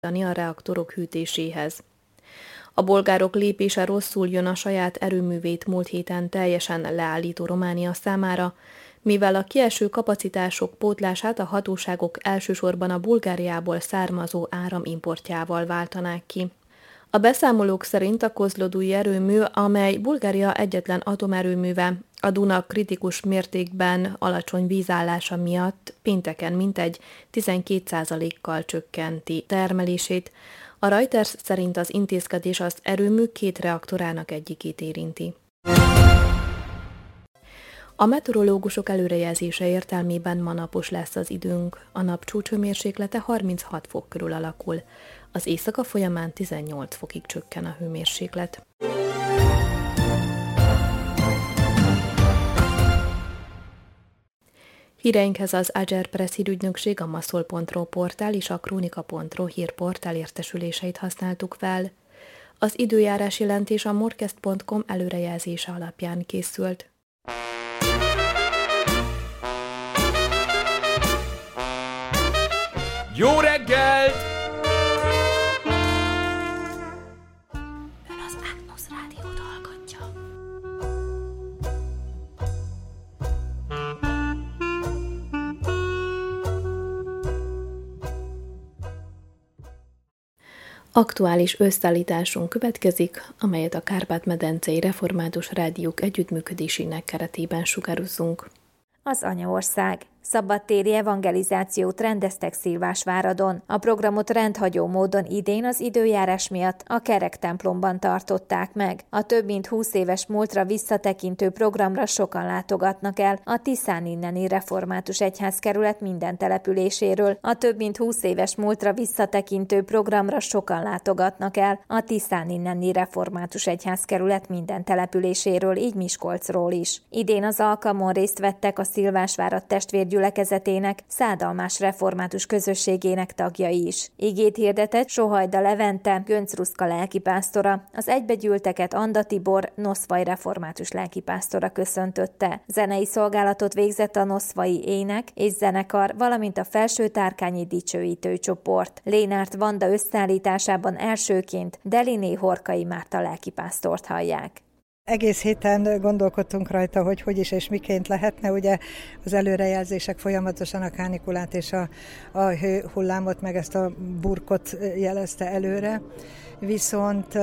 a reaktorok hűtéséhez. A bolgárok lépése rosszul jön a saját erőművét múlt héten teljesen leállító Románia számára, mivel a kieső kapacitások pótlását a hatóságok elsősorban a Bulgáriából származó áram importjával váltanák ki. A beszámolók szerint a kozlodui erőmű, amely Bulgária egyetlen atomerőműve, a Duna kritikus mértékben alacsony vízállása miatt pénteken mintegy 12%-kal csökkenti termelését. A Reuters szerint az intézkedés az erőmű 2 reaktorának egyikét érinti. A meteorológusok előrejelzése értelmében ma napos lesz az időnk. A nap csúcshőmérséklete 36 fok körül alakul. Az éjszaka folyamán 18 fokig csökken a hőmérséklet. Híreinkhez az Ager Press hírügynökség, a maszol.ro portál és a kronika.ro hírportál értesüléseit használtuk fel. Az időjárás jelentés a morkest.com előrejelzése alapján készült. Jó reggelt! Ön az Ágnusz rádiót hallgatja. Aktuális összeállításunk következik, amelyet a Kárpát-medencei Református Rádiók együttműködésének keretében sugározzunk. Az anyaország. Szabadtéri evangelizációt rendeztek Szilvásváradon. A programot rendhagyó módon idén az időjárás miatt a kerek templomban tartották meg. A több mint 20 éves múltra visszatekintő programra sokan látogatnak el a Tiszán inneni református egyházkerület minden településéről. A több mint 20 éves múltra visszatekintő programra sokan látogatnak el a Tiszán inneni református egyházkerület minden településéről, így Miskolcról is. Idén az alkalmon részt vettek a Szilvásvárad testvérgyülekezetének, szádalmás református közösségének tagjai is. Igét hirdetett Sohajda Levente, Göncz-Ruszka lelkipásztora, az egybegyűlteket Anda Tibor, Noszvai református lelkipásztora köszöntötte. Zenei szolgálatot végzett a noszvai ének és zenekar, valamint a Felső-Tárkányi dicsőítő csoport. Lénárt Vanda összeállításában elsőként Deliné Horkai Márta lelkipásztort hallják. Egész héten gondolkodtunk rajta, hogy is és miként lehetne. Ugye az előrejelzések folyamatosan a kánikulát és a hőhullámot, meg ezt a burkot jelezte előre. Viszont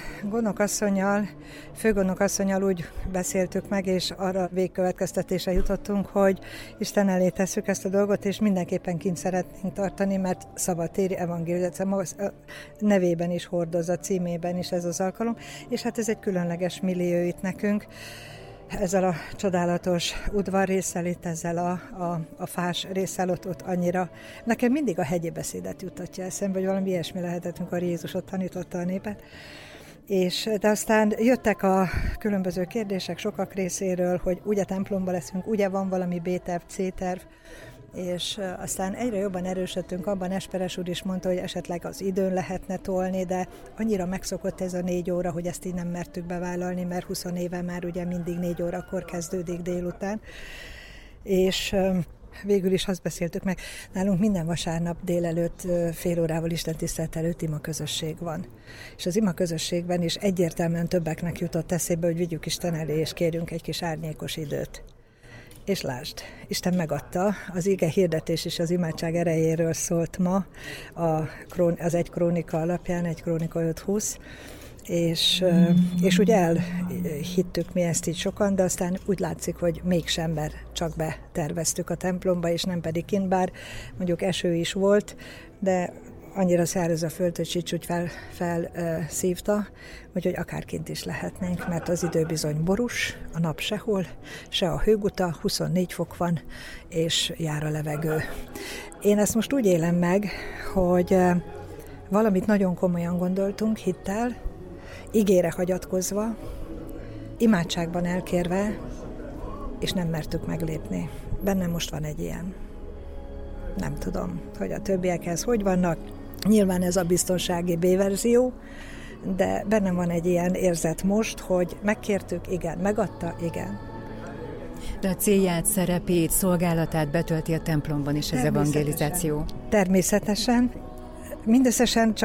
főgondnokasszonnyal úgy beszéltük meg, és arra végkövetkeztetésre jutottunk, hogy Isten elé tesszük ezt a dolgot, és mindenképpen kint szeretnénk tartani, mert szabadtéri evangélizáció nevében is hordozza, címében is ez az alkalom, és hát ez egy különleges millió itt nekünk. Ezzel a csodálatos udvarrésszel, itt ezzel a fás résszel ott annyira. Nekem mindig a hegyi beszédet jutatja eszembe, hogy valami ilyesmi lehetett, amikor Jézus ott tanította a népet. De aztán jöttek a különböző kérdések sokak részéről, hogy ugye templomban leszünk, ugye van valami B-terv, C-terv, és aztán egyre jobban erősödtünk abban, Esperes úr is mondta, hogy esetleg az időn lehetne tolni, de annyira megszokott ez a 4 óra, hogy ezt így nem mertük bevállalni, mert 20 éve már ugye mindig 4 órakor kezdődik délután, és végül is azt beszéltük meg, nálunk minden vasárnap délelőtt fél órával istentisztelet előtt imaközösség van. És az imaközösségben is egyértelműen többeknek jutott eszébe, hogy vigyük Isten elé, és kérjünk egy kis árnyékos időt. És lásd, Isten megadta, az ige hirdetés és az imádság erejéről szólt ma az egy krónika alapján, egy krónika 5:20, és úgy elhittük mi ezt így sokan, de aztán úgy látszik, hogy mégsem, mert csak beterveztük a templomba, és nem pedig kint, bár mondjuk eső is volt, de annyira száraz a föld, hogy Csics úgy felszívta, hogy akár kint is lehetnénk, mert az idő bizony borús, a nap sehol, se a hőguta, 24 fok van, és jár a levegő. Én ezt most úgy élem meg, hogy valamit nagyon komolyan gondoltunk, hittel, igére hagyatkozva, imádságban elkérve, és nem mertük meglépni. Bennem most van egy ilyen. Nem tudom, hogy a többiekhez hogy vannak. Nyilván ez a biztonsági B-verzió, de bennem van egy ilyen érzet most, hogy megkértük, igen, megadta, igen. De a célját, szerepét, szolgálatát betölti a templomban is az evangelizáció. Természetesen. Mindösszesen